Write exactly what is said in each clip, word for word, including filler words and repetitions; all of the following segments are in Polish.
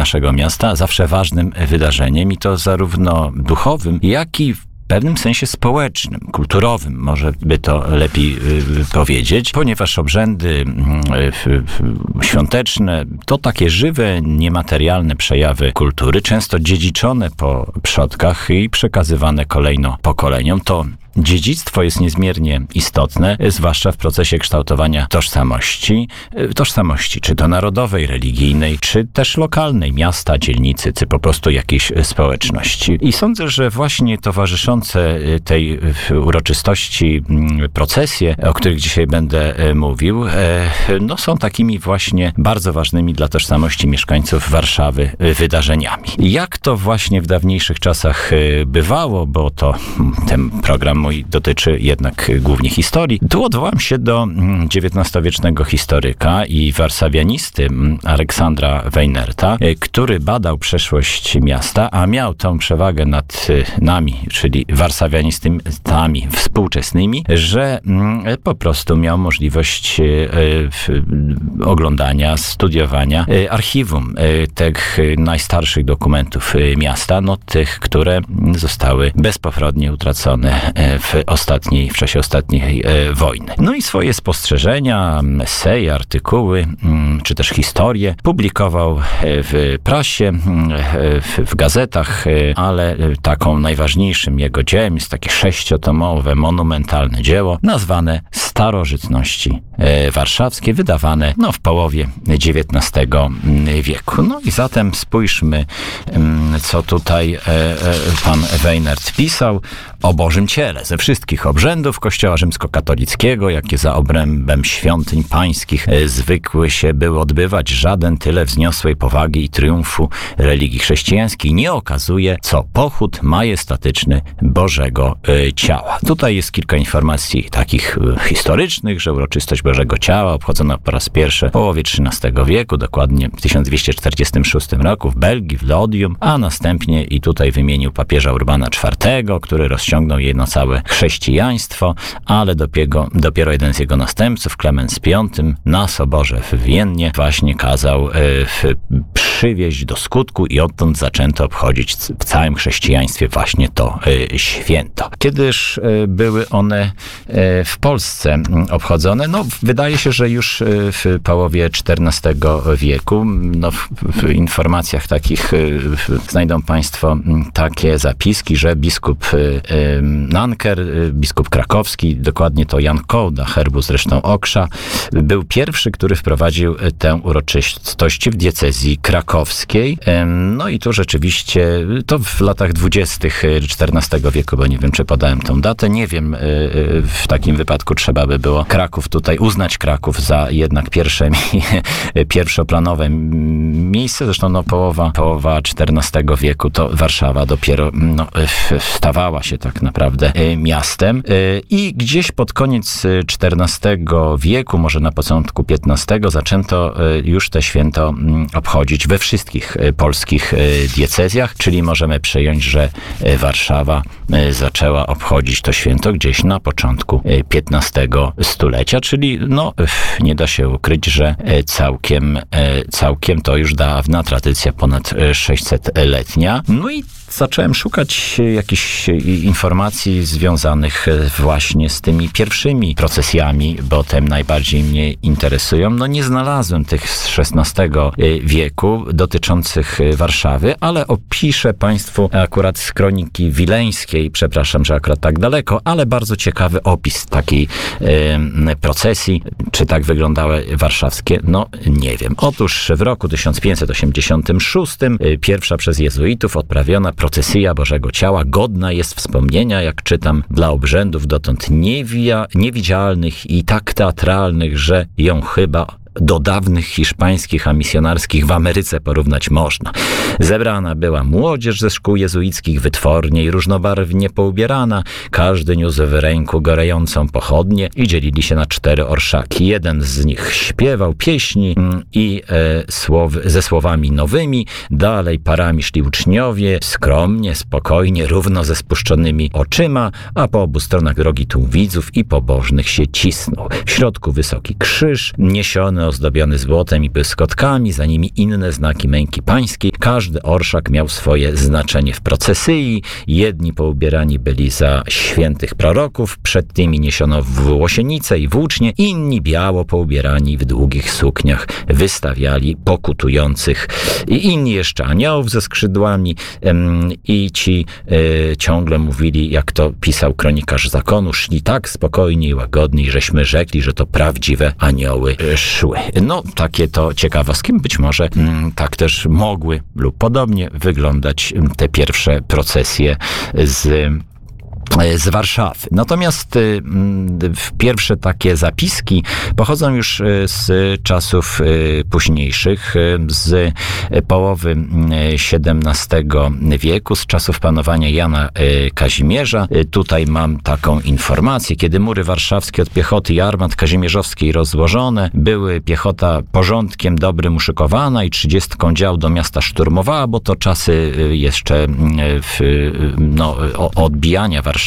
naszego miasta, zawsze ważnym wydarzeniem i to zarówno duchowym, jak i w pewnym sensie społecznym, kulturowym, może by to lepiej y, powiedzieć, ponieważ obrzędy y, y, świąteczne to takie żywe, niematerialne przejawy kultury, często dziedziczone po przodkach i przekazywane kolejno pokoleniom. To dziedzictwo jest niezmiernie istotne, zwłaszcza w procesie kształtowania tożsamości, tożsamości czy to narodowej, religijnej, czy też lokalnej, miasta, dzielnicy, czy po prostu jakiejś społeczności. I sądzę, że właśnie towarzyszące tej uroczystości procesje, o których dzisiaj będę mówił, no są takimi właśnie bardzo ważnymi dla tożsamości mieszkańców Warszawy wydarzeniami. Jak to właśnie w dawniejszych czasach bywało, bo to ten program mój dotyczy jednak głównie historii. Tu odwołam się do dziewiętnastowiecznego historyka i warszawianisty Aleksandra Weinerta, który badał przeszłość miasta, a miał tą przewagę nad nami, czyli warszawianistami współczesnymi, że po prostu miał możliwość oglądania, studiowania archiwum tych najstarszych dokumentów miasta, no tych, które zostały bezpowrotnie utracone w ostatniej, w czasie ostatniej e, wojny. No i swoje spostrzeżenia, eseje, artykuły, m, czy też historie publikował w prasie, w, w gazetach, ale taką najważniejszym jego dziełem jest takie sześciotomowe, monumentalne dzieło nazwane Starożytności e, warszawskie, wydawane no, w połowie dziewiętnastego wieku. No i zatem spójrzmy, m, co tutaj e, e, pan Weinert pisał o Bożym Ciele. Ze wszystkich obrzędów Kościoła rzymskokatolickiego, jakie za obrębem świątyń pańskich zwykły się były odbywać, żaden tyle wzniosłej powagi i triumfu religii chrześcijańskiej nie okazuje, co pochód majestatyczny Bożego y, Ciała. Tutaj jest kilka informacji takich y, historycznych, że uroczystość Bożego Ciała obchodzono po raz pierwszy w połowie trzynastego wieku, dokładnie w tysiąc dwieście czterdziestym szóstym roku w Belgii, w Lodium, a następnie i tutaj wymienił papieża Urbana czwartego, który rozciągnął je na całe chrześcijaństwo, ale dopiero, dopiero jeden z jego następców, Klemens piąty, na soborze w Wiennie właśnie kazał e, w, przywieźć do skutku i odtąd zaczęto obchodzić w całym chrześcijaństwie właśnie to e, święto. Kiedyż e, były one e, w Polsce obchodzone? No, wydaje się, że już e, w połowie czternastego wieku. No, w, w informacjach takich e, w, znajdą państwo takie zapiski, że biskup e, e, Nanker, biskup krakowski, dokładnie to Jan Kołda, herbu zresztą Oksza, był pierwszy, który wprowadził tę uroczystość w diecezji krakowskiej. No i tu rzeczywiście, to w latach dwudziestych czternastego wieku, bo nie wiem, czy podałem tą datę, nie wiem, w takim wypadku trzeba by było Kraków tutaj, uznać Kraków za jednak pierwsze, pierwszoplanowe miejsce, zresztą no połowa, połowa czternastego wieku to Warszawa dopiero no, stawała się tak naprawdę miastem i gdzieś pod koniec czternastego wieku, może na początku piętnastego zaczęto już te święto obchodzić we wszystkich polskich diecezjach, czyli możemy przyjąć, że Warszawa zaczęła obchodzić to święto gdzieś na początku piętnastego stulecia, czyli no nie da się ukryć, że całkiem, całkiem to już dawna tradycja, ponad sześćsetletnia. No i zacząłem szukać jakichś informacji związanych właśnie z tymi pierwszymi procesjami, bo te najbardziej mnie interesują. No nie znalazłem tych z szesnastego wieku dotyczących Warszawy, ale opiszę państwu akurat z kroniki wileńskiej, przepraszam, że akurat tak daleko, ale bardzo ciekawy opis takiej e, procesji. Czy tak wyglądały warszawskie? No nie wiem. Otóż w roku tysiąc pięćset osiemdziesiątym szóstym pierwsza przez jezuitów odprawiona procesja Bożego Ciała godna jest wspomnienia, jak czytam, dla obrzędów dotąd niewia, niewidzialnych i tak teatralnych, że ją chyba do dawnych hiszpańskich, a misjonarskich w Ameryce porównać można. Zebrana była młodzież ze szkół jezuickich, wytwornie i różnobarwnie poubierana. Każdy niósł w ręku gorejącą pochodnię i dzielili się na cztery orszaki. Jeden z nich śpiewał pieśni i e, słow, ze słowami nowymi. Dalej parami szli uczniowie, skromnie, spokojnie, równo ze spuszczonymi oczyma, a po obu stronach drogi tłum widzów i pobożnych się cisnął. W środku wysoki krzyż, niesiony czerwony ozdobiony złotem i błyskotkami, za nimi inne znaki męki pańskiej. Każdy orszak miał swoje znaczenie w procesyi. Jedni poubierani byli za świętych proroków, przed tymi niesiono włosienice i włócznie, inni biało poubierani w długich sukniach wystawiali pokutujących i inni jeszcze aniołów ze skrzydłami em, i ci e, ciągle mówili, jak to pisał kronikarz zakonu, szli tak spokojnie i łagodnie, żeśmy rzekli, że to prawdziwe anioły szły. No, takie to ciekawostki. Być może m, tak też mogły lub podobnie wyglądać te pierwsze procesje z z Warszawy. Natomiast pierwsze takie zapiski pochodzą już z czasów późniejszych, z połowy siedemnastego wieku, z czasów panowania Jana Kazimierza. Tutaj mam taką informację. Kiedy mury warszawskie od piechoty i armat kazimierzowskiej rozłożone, były piechota porządkiem dobrym uszykowana i trzydziestką dział do miasta szturmowała, bo to czasy jeszcze w, no, odbijania Warszawy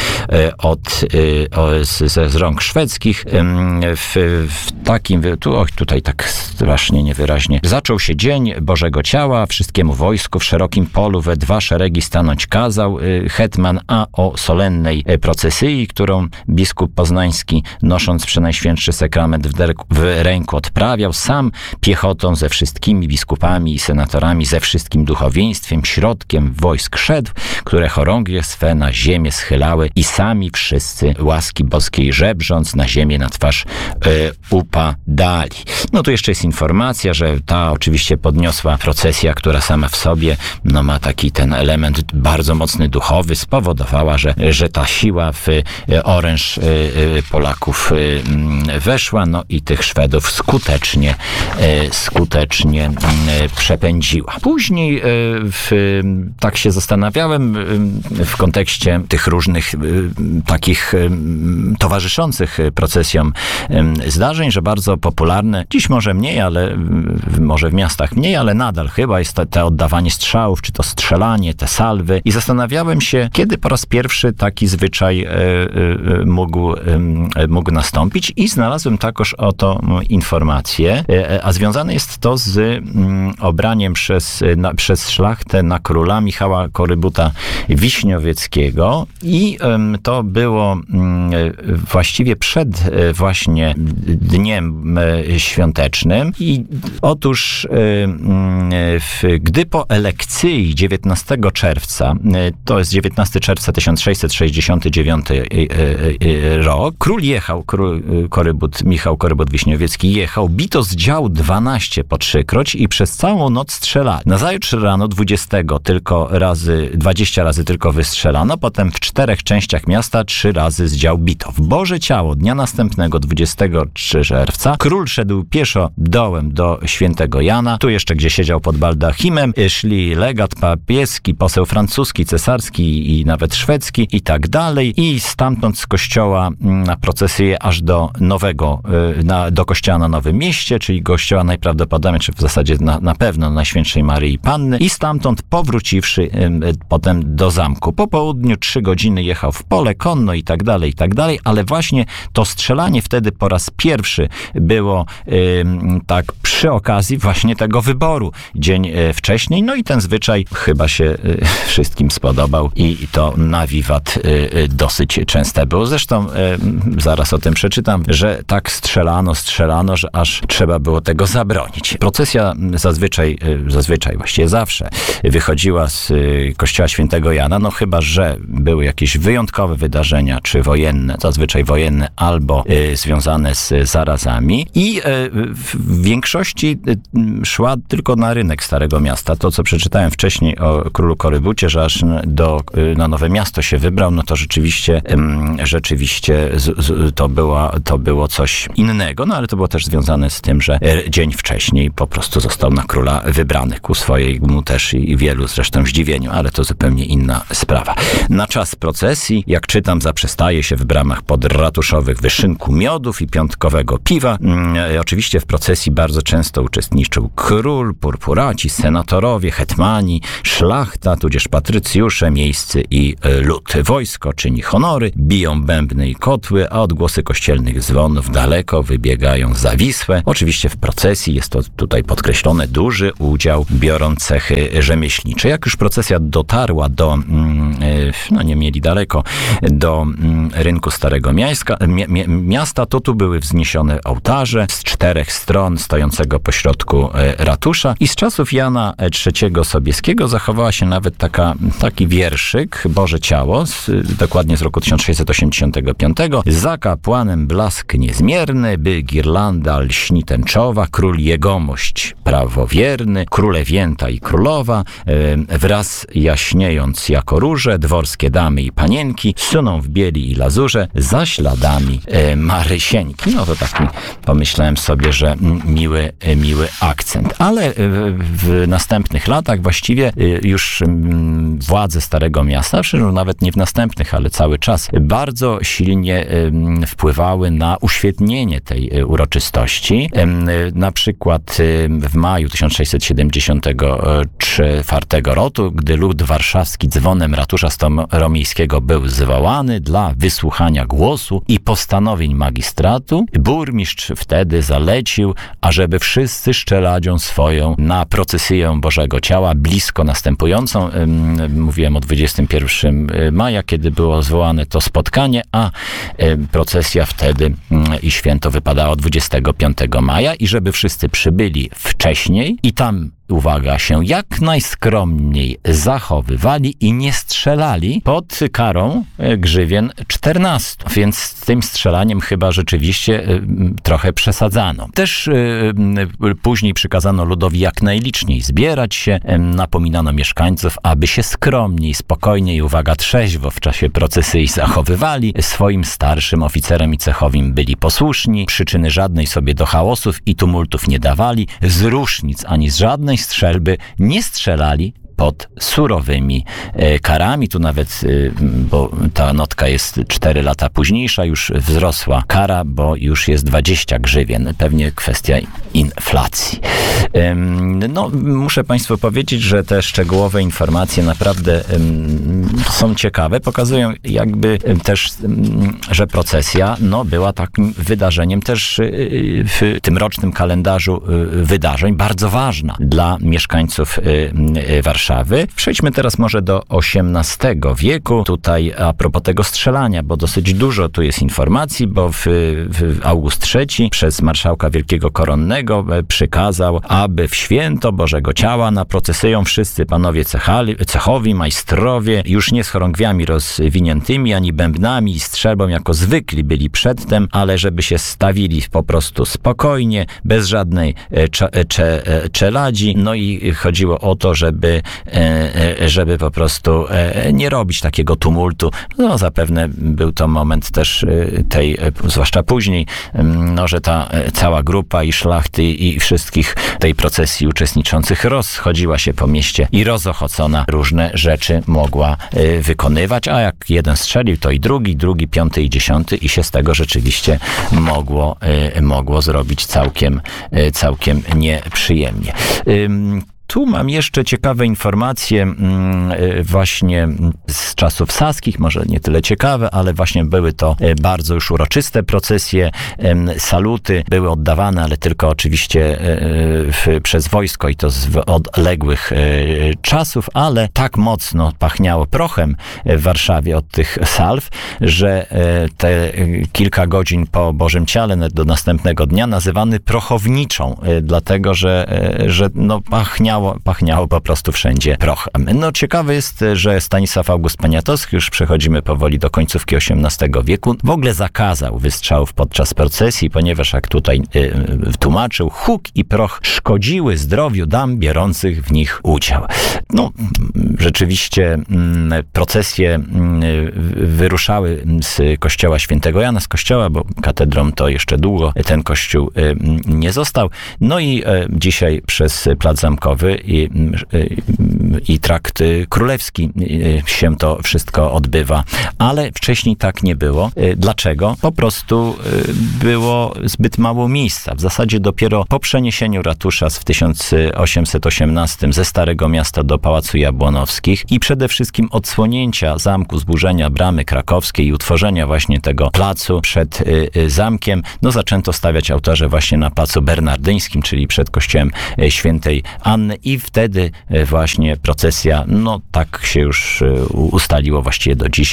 od, z, z rąk szwedzkich. W, w takim, tu, och, tutaj tak strasznie niewyraźnie. Zaczął się dzień Bożego Ciała, wszystkiemu wojsku w szerokim polu we dwa szeregi stanąć kazał hetman, a o solennej procesyi, którą biskup poznański, nosząc przenajświętszy sakrament w, derku, w ręku, odprawiał, sam piechotą ze wszystkimi biskupami i senatorami, ze wszystkim duchowieństwem, środkiem wojsk szedł, które chorągie swe na ziemię schylały i sami wszyscy łaski boskiej żebrząc na ziemię na twarz y, upadali. No tu jeszcze jest informacja, że ta oczywiście podniosła procesja, która sama w sobie no, ma taki ten element bardzo mocny duchowy, spowodowała, że, że ta siła w y, oręż y, y, Polaków y, y, weszła, no i tych Szwedów skutecznie, y, skutecznie y, przepędziła. Później y, w, tak się zastanawiałem y, w kontekście tych różnych y, takich y, towarzyszących procesjom y, zdarzeń, że bardzo popularne, dziś może mniej, ale y, może w miastach mniej, ale nadal chyba jest te, te oddawanie strzałów, czy to strzelanie, te salwy. I zastanawiałem się, kiedy po raz pierwszy taki zwyczaj y, y, mógł, y, mógł nastąpić i znalazłem takoż oto informację, y, a związane jest to z y, obraniem przez, na, przez szlachtę na króla Michała Korybuta Wiśniowieckiego i y, to było y, właściwie przed y, właśnie dniem y, świątecznym i otóż y, y, w, gdy po elekcji dziewiętnastego czerwca, y, to jest dziewiętnastego czerwca tysiąc sześćset sześćdziesiąty dziewiąty y, y, y, rok, król jechał, król Korybut, Michał Korybut Wiśniowiecki jechał, bito z dział dwanaście po trzykroć i przez całą noc strzelali. Nazajutrz rano dwudziestego tylko razy, dwadzieścia razy tylko wystrzelano, potem w czterech częściach miasta trzy razy z dział bito. W Boże Ciało dnia następnego, dwudziestego czerwca, król szedł pieszo dołem do świętego Jana, tu jeszcze gdzie siedział pod baldachimem, szli legat papieski, poseł francuski, cesarski i nawet szwedzki i tak dalej i stamtąd z kościoła na procesję aż do nowego, na, do kościoła na Nowym Mieście, czyli kościoła najprawdopodobniej, czy w zasadzie na, na pewno Najświętszej Maryi Panny i stamtąd powróciwszy potem do zamku. Po południu trzy godziny jechał w pole konno i tak dalej, i tak dalej, ale właśnie to strzelanie wtedy po raz pierwszy było y, tak przy okazji właśnie tego wyboru dzień y, wcześniej, no i ten zwyczaj chyba się y, wszystkim spodobał i to na wiwat y, y, dosyć częste było. Zresztą y, zaraz o tym przeczytam, że tak strzelano, strzelano, że aż trzeba było tego zabronić. Procesja zazwyczaj, y, zazwyczaj właściwie zawsze wychodziła z y, kościoła świętego Jana, no chyba, że były jakieś wyjątkowe wydarzenia, czy wojenne, zazwyczaj wojenne, albo y, związane z zarazami i y, w większości y, szła tylko na rynek Starego Miasta. To, co przeczytałem wcześniej o królu Korybucie, że aż do, y, na Nowe Miasto się wybrał, no to rzeczywiście y, rzeczywiście z, z, to, była, to było coś innego, no ale to było też związane z tym, że y, dzień wcześniej po prostu został na króla wybrany ku swojemu też i, i wielu zresztą zdziwieniu, ale to zupełnie inna sprawa. Na czas procesji, jak czytam, zaprzestaje się w bramach podratuszowych wyszynku miodów i piątkowego piwa. E, oczywiście w procesji bardzo często uczestniczył król, purpuraci, senatorowie, hetmani, szlachta, tudzież patrycjusze, miejscy i e, lud. Wojsko czyni honory, biją bębny i kotły, a odgłosy kościelnych dzwonów daleko wybiegają za Wisłę. Oczywiście w procesji jest to tutaj podkreślone duży udział biorą cechy rzemieślnicze. Jak już procesja dotarła do, no nie mieli daleko, do rynku Starego Miaska, Miasta, to tu były wzniesione ołtarze z czterech stron stojącego pośrodku ratusza i z czasów Jana trzeciego Sobieskiego zachowała się nawet taka, taki wierszyk Boże Ciało, z, dokładnie z roku tysiąc sześćset osiemdziesiątego piątego. Za kapłanem blask niezmierny, by girlanda lśni tęczowa, król jegomość prawowierny, królewięta i królowa, e, wraz jaśniejąc jako róże, dworskie damy i panienki suną w bieli i lazurze za śladami e, Marysieńki. No to taki pomyślałem sobie, że miły, miły akcent. Ale w następnych latach właściwie już władze Starego Miasta, nawet nie w następnych, ale cały czas, bardzo silnie wpływały na uświetnienie tej uroczystości. Na przykład w maju tysiąc sześćset siedemdziesiątego czwartego roku, gdy lud warszawski dzwonem ratusza staromiejskiego był zwołany dla wysłuchania głosu i postanowień magistratu, burmistrz wtedy zalecił, ażeby wszyscy szczeladzią swoją na procesyję Bożego Ciała blisko następującą. Mówiłem o dwudziestego pierwszego maja, kiedy było zwołane to spotkanie, a procesja wtedy i święto wypadało dwudziestego piątego maja i żeby wszyscy przybyli wcześniej i tam, uwaga, się jak najskromniej zachowywali i nie strzelali pod karą grzywien czternastu. Więc z tym strzelaniem chyba rzeczywiście y, trochę przesadzano. Też y, y, później przykazano ludowi jak najliczniej zbierać się. Y, napominano mieszkańców, aby się skromniej, spokojniej, uwaga, trzeźwo w czasie procesji zachowywali. Swoim starszym oficerom i cechowym byli posłuszni. Przyczyny żadnej sobie do chaosów i tumultów nie dawali. Z różnic ani z żadnej strzelby nie strzelali pod surowymi e, karami. Tu nawet, e, bo ta notka jest cztery lata późniejsza, już wzrosła kara, bo już jest dwadzieścia grzywien. Pewnie kwestia inflacji. E, no, muszę Państwu powiedzieć, że te szczegółowe informacje naprawdę e, są ciekawe. Pokazują jakby też, że procesja no, była takim wydarzeniem też w tym rocznym kalendarzu wydarzeń bardzo ważna dla mieszkańców Warszawy. Przejdźmy teraz może do osiemnastego wieku. Tutaj a propos tego strzelania, bo dosyć dużo tu jest informacji, bo w, w August trzeci przez marszałka wielkiego koronnego przykazał, aby w święto Bożego Ciała na procesyją wszyscy panowie cechali, cechowi, majstrowie, już nie z chorągwiami rozwiniętymi, ani bębnami i strzelbą jako zwykli byli przedtem, ale żeby się stawili po prostu spokojnie, bez żadnej cze, cze, czeladzi. No i chodziło o to, żeby żeby po prostu nie robić takiego tumultu. No zapewne był to moment też tej, zwłaszcza później, no, że ta cała grupa i szlachty i wszystkich tej procesji uczestniczących rozchodziła się po mieście i rozochocona różne rzeczy mogła wykonywać, a jak jeden strzelił, to i drugi, drugi, piąty i dziesiąty i się z tego rzeczywiście mogło, mogło zrobić całkiem, całkiem nieprzyjemnie. Tu mam jeszcze ciekawe informacje właśnie z czasów saskich, może nie tyle ciekawe, ale właśnie były to bardzo już uroczyste procesje, saluty były oddawane, ale tylko oczywiście przez wojsko i to z odległych czasów, ale tak mocno pachniało prochem w Warszawie od tych salw, że te kilka godzin po Bożym Ciele do następnego dnia nazywany prochowniczą, dlatego że, że no pachniało pachniało po prostu wszędzie prochem. No ciekawe jest, że Stanisław August Poniatowski, już przechodzimy powoli do końcówki osiemnastego wieku, w ogóle zakazał wystrzałów podczas procesji, ponieważ jak tutaj y, tłumaczył, huk i proch szkodziły zdrowiu dam biorących w nich udział. No rzeczywiście y, procesje y, wyruszały z kościoła świętego Jana, z kościoła, bo katedrą to jeszcze długo ten kościół y, nie został. No i y, dzisiaj przez Plac Zamkowy i i trakt królewski się to wszystko odbywa, ale wcześniej tak nie było. Dlaczego? Po prostu było zbyt mało miejsca. W zasadzie dopiero po przeniesieniu ratusza w tysiąc osiemset osiemnastym ze Starego Miasta do Pałacu Jabłonowskich i przede wszystkim odsłonięcia zamku, zburzenia bramy krakowskiej i utworzenia właśnie tego placu przed zamkiem, no zaczęto stawiać ołtarze właśnie na placu bernardyńskim, czyli przed kościołem świętej Anny i wtedy właśnie procesja, no tak się już ustaliło właściwie do dziś,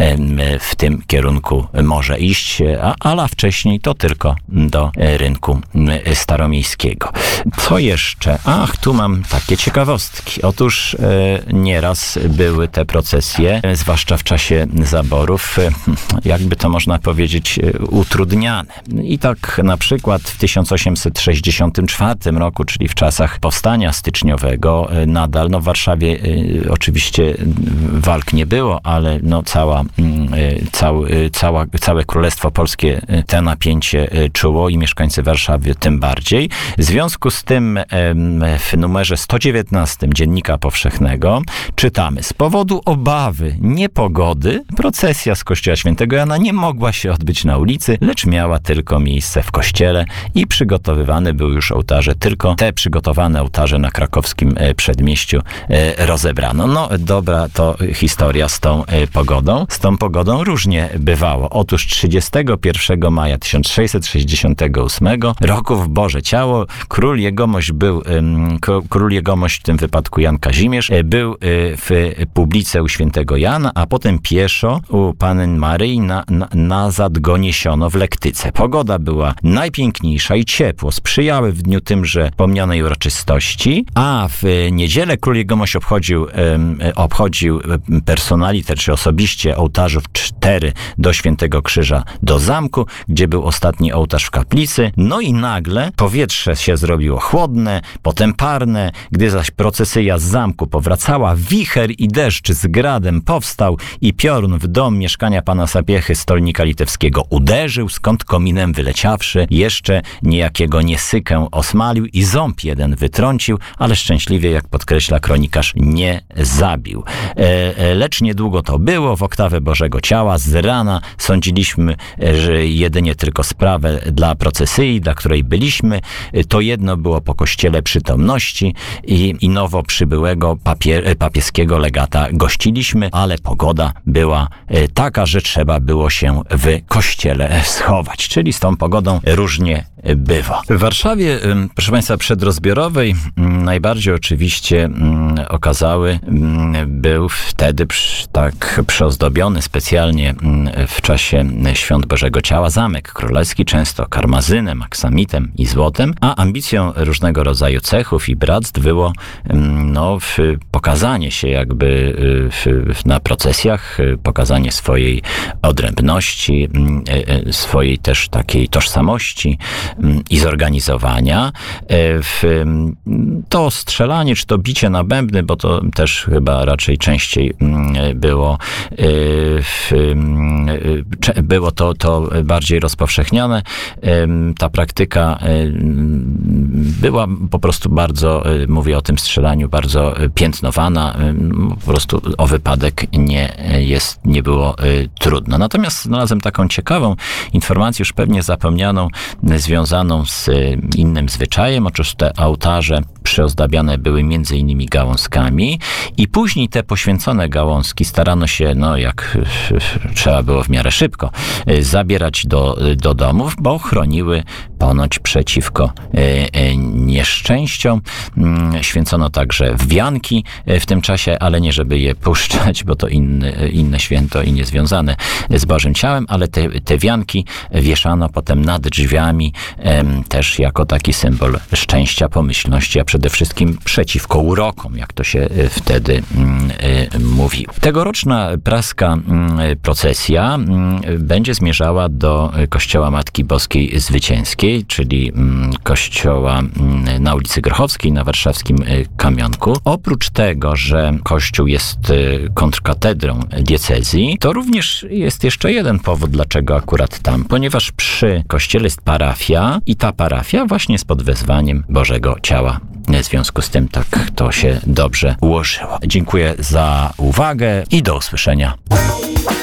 w tym kierunku może iść, a, ale wcześniej to tylko do rynku staromiejskiego. Co jeszcze? Ach, tu mam takie ciekawostki. Otóż e, nieraz były te procesje, e, zwłaszcza w czasie zaborów, e, jakby to można powiedzieć, e, utrudniane. I tak na przykład w tysiąc osiemset sześćdziesiątym czwartym roku, czyli w czasach powstania styczniowego, e, nadal, no w Warszawie e, oczywiście walk nie było, ale no cała, e, cał, e, cała, całe Królestwo Polskie e, te napięcie e, czuło i mieszkańcy Warszawy tym bardziej. W związku z tym e, w numerze sto dziewiętnastym Dziennika Powszechnego czytamy: z powodu obawy niepogody procesja z kościoła świętego Jana nie mogła się odbyć na ulicy, lecz miała tylko miejsce w kościele i przygotowywane były już ołtarze. Tylko te przygotowane ołtarze na krakowskim przedmieściu rozebrano. No dobra, to historia z tą pogodą. Z tą pogodą różnie bywało. Otóż trzydziestego pierwszego maja tysiąc sześćset sześćdziesiątego ósmego roku w Boże Ciało król jegomość był, król jegomość w tym wypadku Jan Kazimierz, był w publice u świętego Jana, a potem pieszo u Panny Maryi na, na, nazad go niesiono w lektyce. Pogoda była najpiękniejsza i ciepło sprzyjały w dniu tymże wspomnianej uroczystości, a w niedzielę król jegomość obchodził, obchodził personaliter, czy osobiście ołtarzów cztery do Świętego Krzyża do zamku, gdzie był ostatni ołtarz w kaplicy. No i nagle powietrze się zrobiło chłodne, potem parne. Gdy zaś procesyja z zamku powracała, wicher i deszcz z gradem powstał i piorun w dom mieszkania pana Sapiechy, stolnika litewskiego, uderzył, skąd kominem wyleciawszy, jeszcze niejakiego niesykę osmalił i ząb jeden wytrącił, ale szczęśliwie, jak podkreśla kronikarz, nie zabił. E, lecz niedługo to było, w oktawę Bożego Ciała z rana sądziliśmy, że jedynie tylko sprawę dla procesyi, dla której byliśmy, to jedno było po kościele przytomności i, i nowo przybyłego papier, papieskiego legata gościliśmy, ale pogoda była taka, że trzeba było się w kościele schować, czyli z tą pogodą różnie bywa. W Warszawie, proszę Państwa, przedrozbiorowej najbardziej oczywiście okazały był wtedy tak przyozdobiony specjalnie w czasie Świąt Bożego Ciała zamek królewski, często karmazynem, aksamitem i złotem, a ambicją różnego rodzaju cechów i bractw było no, pokazanie się jakby na procesjach, pokazanie swojej odrębności, swojej też takiej tożsamości i zorganizowania. To strzelanie, czy to bicie na bębny, bo to też chyba raczej częściej było, było to, to bardziej rozpowszechnione. Ta praktyka była po prostu bardzo, mówię o tym strzelaniu, bardzo piętnowana. Po prostu o wypadek nie jest, nie było trudno. Natomiast znalazłem taką ciekawą informację, już pewnie zapomnianą, związaną z innym zwyczajem. Otóż te ołtarze przyozdabiane były między innymi gałązkami i później te poświęcone gałązki starano się, no jak trzeba było w miarę szybko, zabierać do, do domów, bo chroniły ponoć przeciwko nieszczęściom. Święcono także wianki w tym czasie, ale nie żeby je puszczać, bo to inny, inne święto i niezwiązane z Bożym Ciałem, ale te, te wianki wieszano potem nad drzwiami też jako taki symbol szczęścia, pomyślności, a przede wszystkim przeciwko urokom, jak to się wtedy mówiło. Tegoroczna praska procesja będzie zmierzała do kościoła Matki Boskiej Zwycięskiej, czyli kościoła na ulicy Grochowskiej na warszawskim Kamionku. Oprócz tego, że kościół jest kontrkatedrą diecezji, to również jest jeszcze jeden powód, dlaczego akurat tam, ponieważ przy kościele jest parafia i ta parafia właśnie jest pod wezwaniem Bożego Ciała w związku z tym tak to się dobrze ułożyło. Dziękuję za uwagę i do usłyszenia.